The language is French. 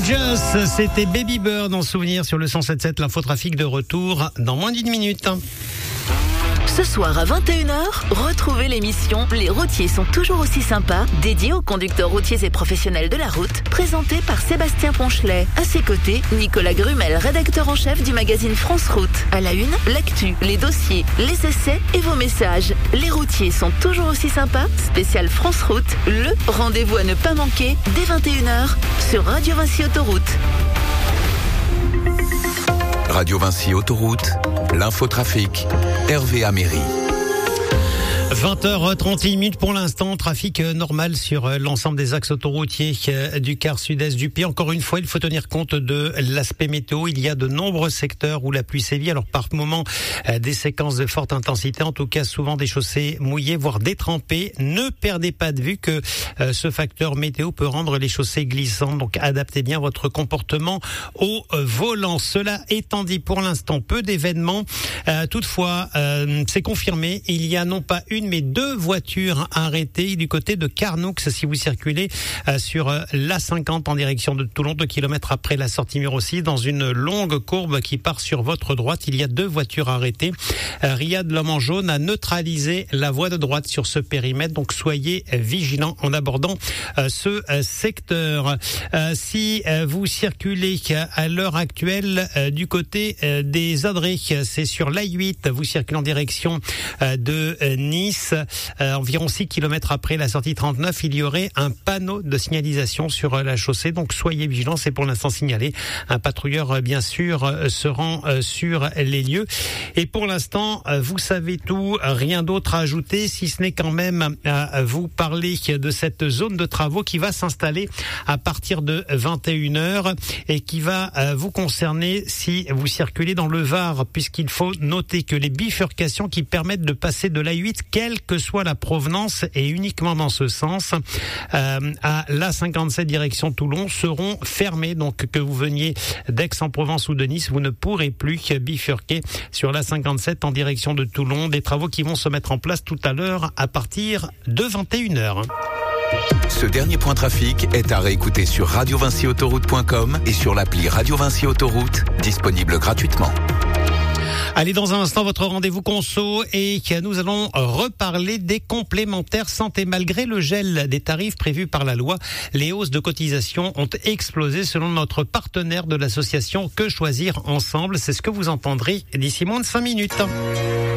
Just, c'était Baby Bird en souvenir sur le 107.7, l'infotrafic de retour dans moins d'une minute. Ce soir à 21h, retrouvez l'émission Les routiers sont toujours aussi sympas, dédiée aux conducteurs routiers et professionnels de la route, présentée par Sébastien Ponchelet. À ses côtés, Nicolas Grumel, rédacteur en chef du magazine France Route. À la une, l'actu, les dossiers, les essais et vos messages. Les routiers sont toujours aussi sympas, spécial France Route, le rendez-vous à ne pas manquer dès 21h sur Radio Vinci Autoroute. Radio Vinci Autoroute, l'infotrafic, Hervé Améry. 20h31 pour l'instant, trafic normal sur l'ensemble des axes autoroutiers du quart sud-est du pays. Encore une fois, il faut tenir compte de l'aspect météo. Il y a de nombreux secteurs où la pluie sévit. Alors par moment, des séquences de forte intensité, en tout cas souvent des chaussées mouillées, voire détrempées. Ne perdez pas de vue que ce facteur météo peut rendre les chaussées glissantes. Donc adaptez bien votre comportement au volant. Cela étant dit, pour l'instant, peu d'événements. Toutefois, c'est confirmé, il y a non pas une mais deux voitures arrêtées du côté de Carnoux si vous circulez sur l'A50 en direction de Toulon, 2 km après la sortie numéro 6, dans une longue courbe qui part sur votre droite. Il y a deux voitures arrêtées. Riyad, l'homme en jaune, a neutralisé la voie de droite sur ce périmètre, donc soyez vigilants en abordant ce secteur. Si vous circulez à l'heure actuelle du côté des Adrets, c'est sur l'A8, vous circulez en direction de Nice. Environ 6 km après la sortie 39, il y aurait un panneau de signalisation sur la chaussée, donc soyez vigilants, c'est pour l'instant signalé. Un patrouilleur, bien sûr, se rend sur les lieux. Et pour l'instant, vous savez tout, rien d'autre à ajouter, si ce n'est quand même vous parler de cette zone de travaux qui va s'installer à partir de 21h et qui va vous concerner si vous circulez dans le Var, puisqu'il faut noter que les bifurcations qui permettent de passer de l'A8, quelle que soit la provenance et uniquement dans ce sens, à l'A57 direction Toulon, seront fermées. Donc que vous veniez d'Aix-en-Provence ou de Nice, vous ne pourrez plus bifurquer sur l'A57 en direction de Toulon. Des travaux qui vont se mettre en place tout à l'heure à partir de 21h. Ce dernier point trafic est à réécouter sur radiovinciautoroute.com et sur l'appli Radio Vinci Autoroute, disponible gratuitement. Allez, dans un instant, votre rendez-vous conso et nous allons reparler des complémentaires santé. Malgré le gel des tarifs prévus par la loi, les hausses de cotisations ont explosé selon notre partenaire de l'association Que Choisir Ensemble. C'est ce que vous entendrez d'ici moins de 5 minutes.